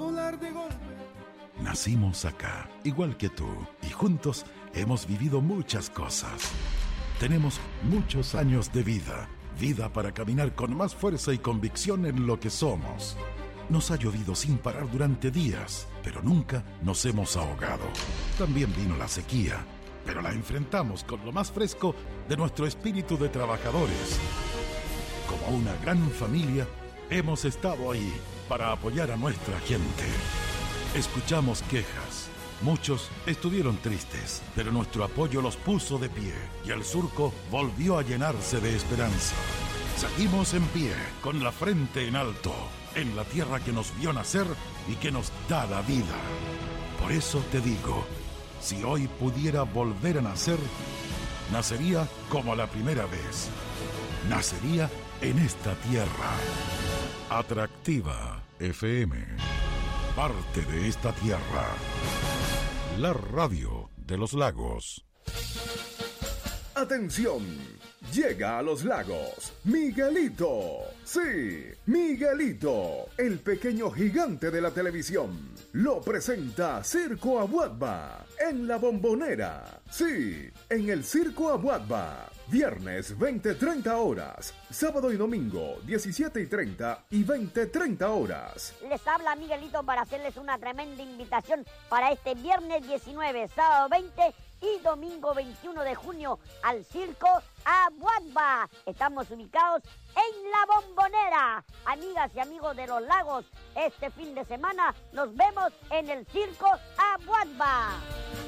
volar de golpe. Nacimos acá, igual que tú, y juntos hemos vivido muchas cosas. Tenemos muchos años de vida, vida para caminar con más fuerza y convicción en lo que somos. Nos ha llovido sin parar durante días, pero nunca nos hemos ahogado. También vino la sequía, pero la enfrentamos con lo más fresco de nuestro espíritu de trabajadores. Como una gran familia, hemos estado ahí para apoyar a nuestra gente. Escuchamos quejas. Muchos estuvieron tristes, pero nuestro apoyo los puso de pie y el surco volvió a llenarse de esperanza. Seguimos en pie, con la frente en alto, en la tierra que nos vio nacer y que nos da la vida. Por eso te digo, si hoy pudiera volver a nacer, nacería como la primera vez. Nacería en esta tierra. Atractiva FM. Parte de esta tierra. La radio de los lagos. ¡Atención! Llega a Los Lagos Miguelito. Sí, Miguelito, el pequeño gigante de la televisión. Lo presenta Circo Abuadba en La Bombonera. Sí, en el Circo Abuadba. Viernes 20:30 horas. Sábado y domingo 17:30 y 20:30 horas. Les habla Miguelito para hacerles una tremenda invitación para este viernes 19, sábado 20 y domingo 21 de junio al Circo Abuadba. Estamos ubicados en La Bombonera. Amigas y amigos de los lagos, este fin de semana nos vemos en el Circo Abuadba.